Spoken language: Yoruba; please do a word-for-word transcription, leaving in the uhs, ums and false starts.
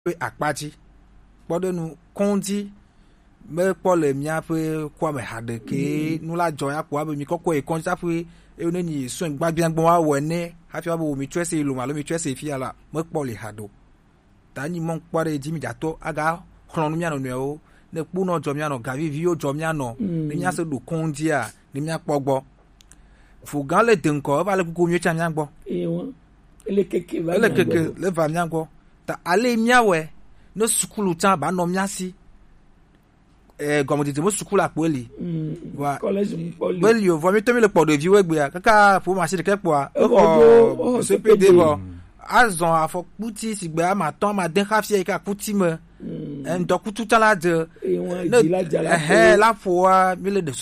akpachi kpɔdenu kɔndzi mekpɔ le miaƒe kɔme haɖe ke nu la dzɔ ya kpɔ abe mi kɔkɔ yi kɔndzi aƒe eye ne ni sɔn gbagbiagbɔ awɔ ene hafi abe wo mi tsɔe se lo alo mi tsɔe se fia la mekpɔ le haɖo ta nyi mɔ kpɔ ɖe dzi mi dzatɔ aga xlɔ̃ nu mia nɔnɔewo ne kpunɔ dzɔ mia nɔ gaviviwo dzɔ mia nɔ ne mia se ɖo kɔndzia ne mia kpɔ gbɔ fo gã le de ŋkɔ eva le kuku mi tsa mia gbɔ ele keke va ele keke le va mia gbɔ ta ale miawɔe ne sukulu tsa ba nɔ mia si eh gɔmɔdede mo sukulu akpo eli wa college poli beli o vɔ mi to mi le kpɔ ɖeviwo egbea kaka fo machine ke kpɔa exɔ C P D bɔ azɔn afɔkputi si gbe ama tɔn ama de hafi yi ka kuti me ŋdɔkutu tsa la de ne ɛhɛn la ƒoa mi le de